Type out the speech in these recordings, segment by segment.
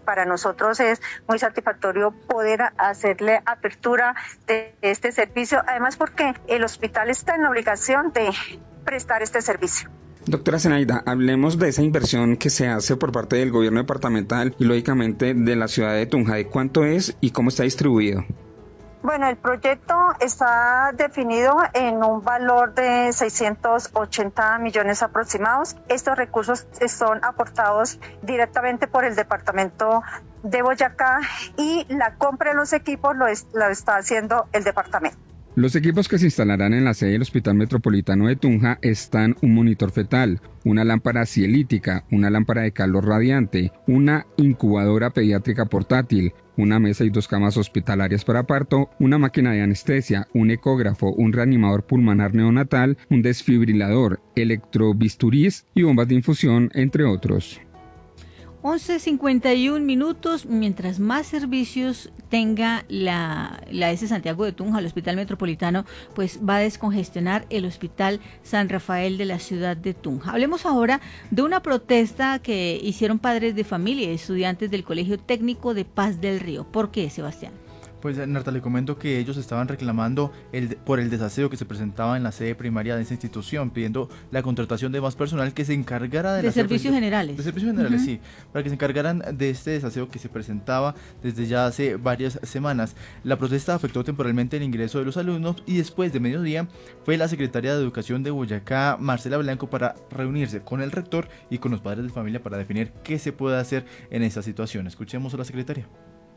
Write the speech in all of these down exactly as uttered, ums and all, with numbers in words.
para nosotros es muy satisfactorio poder hacerle apertura de este servicio, además porque el hospital está en la obligación de prestar este servicio. Doctora Zenaida, hablemos de esa inversión que se hace por parte del gobierno departamental y lógicamente de la ciudad de Tunja. ¿De cuánto es y cómo está distribuido? Bueno, el proyecto está definido en un valor de seiscientos ochenta millones aproximados. Estos recursos son aportados directamente por el departamento de Boyacá y la compra de los equipos lo, es, lo está haciendo el departamento. Los equipos que se instalarán en la sede del Hospital Metropolitano de Tunja están un monitor fetal, una lámpara cielítica, una lámpara de calor radiante, una incubadora pediátrica portátil, una mesa y dos camas hospitalarias para parto, una máquina de anestesia, un ecógrafo, un reanimador pulmonar neonatal, un desfibrilador, electrobisturís y bombas de infusión, entre otros. once cincuenta y un minutos, mientras más servicios tenga la, la S. Santiago de Tunja, el Hospital Metropolitano, pues va a descongestionar el Hospital San Rafael de la ciudad de Tunja. Hablemos ahora de una protesta que hicieron padres de familia y estudiantes del Colegio Técnico de Paz del Río. ¿Por qué, Sebastián? Pues Narta, le comento que ellos estaban reclamando el, por el desaseo que se presentaba en la sede primaria de esa institución, pidiendo la contratación de más personal que se encargara de, de las servicios frente, generales. De servicios generales, uh-huh. sí, para que se encargaran de este desaseo que se presentaba desde ya hace varias semanas. La protesta afectó temporalmente el ingreso de los alumnos y después de mediodía fue la secretaria de Educación de Boyacá, Marcela Blanco, para reunirse con el rector y con los padres de familia para definir qué se puede hacer en esta situación. Escuchemos a la secretaria.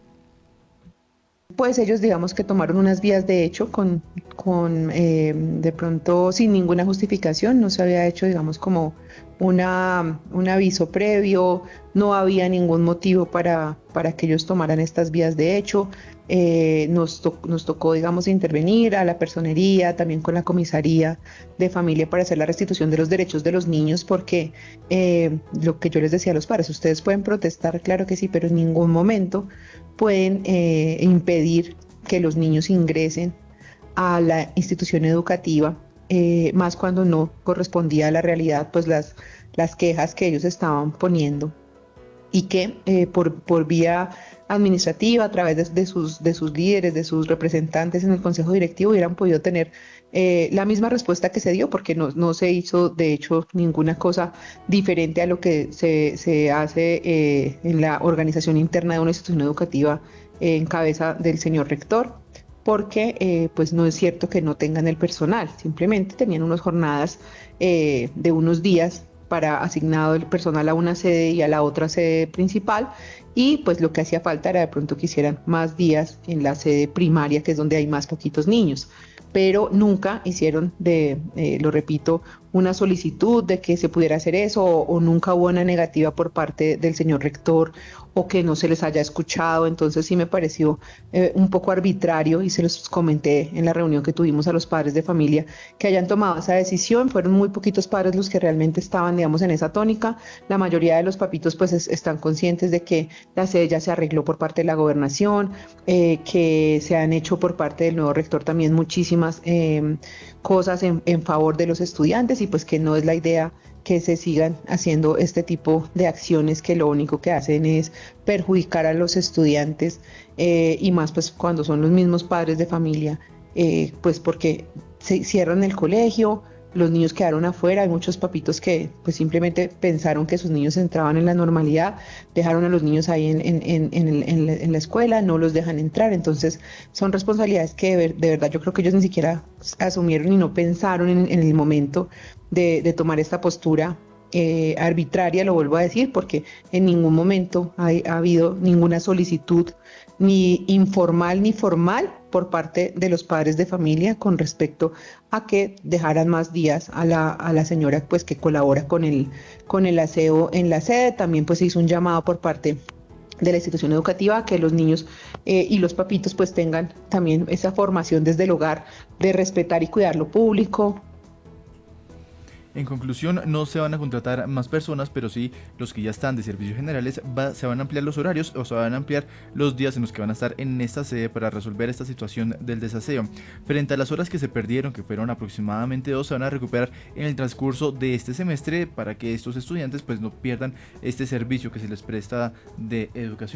Pues ellos digamos que tomaron unas vías de hecho con, con eh, de pronto sin ninguna justificación, no se había hecho digamos como una, un aviso previo, no había ningún motivo para, para que ellos tomaran estas vías de hecho, eh, nos, to, nos tocó digamos intervenir a la personería, también con la comisaría de familia para hacer la restitución de los derechos de los niños porque eh, lo que yo les decía a los padres, ustedes pueden protestar, claro que sí, pero en ningún momento pueden eh, impedir que los niños ingresen a la institución educativa, eh, más cuando no correspondía a la realidad, pues las, las quejas que ellos estaban poniendo y que eh, por, por vía administrativa, a través de, de, sus, de sus líderes, de sus representantes en el consejo directivo, hubieran podido tener eh, la misma respuesta que se dio, porque no, no se hizo de hecho ninguna cosa diferente a lo que se, se hace eh, en la organización interna de una institución educativa eh, en cabeza del señor rector, porque eh, pues no es cierto que no tengan el personal, simplemente tenían unas jornadas eh, de unos días para asignado el personal a una sede y a la otra sede principal, y pues lo que hacía falta era de pronto que hicieran más días en la sede primaria, que es donde hay más poquitos niños, pero nunca hicieron, de, eh, lo repito, una solicitud de que se pudiera hacer eso, o, o nunca hubo una negativa por parte del señor rector, o que no se les haya escuchado. Entonces sí me pareció eh, un poco arbitrario, y se los comenté en la reunión que tuvimos a los padres de familia, que hayan tomado esa decisión. Fueron muy poquitos padres los que realmente estaban, digamos, en esa tónica. La mayoría de los papitos pues es, están conscientes de que la sede ya se arregló por parte de la gobernación, eh, que se han hecho por parte del nuevo rector también muchísimas eh, cosas en, en favor de los estudiantes, y pues que no es la idea que se sigan haciendo este tipo de acciones que lo único que hacen es perjudicar a los estudiantes, eh, y más pues cuando son los mismos padres de familia, eh, pues porque se cierran el colegio, los niños quedaron afuera. Hay muchos papitos que pues simplemente pensaron que sus niños entraban en la normalidad, dejaron a los niños ahí en, en, en, en, en, la, en la escuela, no los dejan entrar. Entonces son responsabilidades que de, de verdad yo creo que ellos ni siquiera asumieron y no pensaron en, en el momento de, de tomar esta postura eh, arbitraria, lo vuelvo a decir, porque en ningún momento ha, ha habido ninguna solicitud ni informal ni formal por parte de los padres de familia con respecto a que dejaran más días a la, a la señora pues que colabora con el, con el aseo en la sede. También pues se hizo un llamado por parte de la institución educativa a que los niños eh, y los papitos pues tengan también esa formación desde el hogar de respetar y cuidar lo público. En conclusión, no se van a contratar más personas, pero sí los que ya están de servicios generales va, se van a ampliar los horarios, o se van a ampliar los días en los que van a estar en esta sede para resolver esta situación del desaseo. Frente a las horas que se perdieron, que fueron aproximadamente dos, se van a recuperar en el transcurso de este semestre para que estos estudiantes pues no pierdan este servicio que se les presta de educación.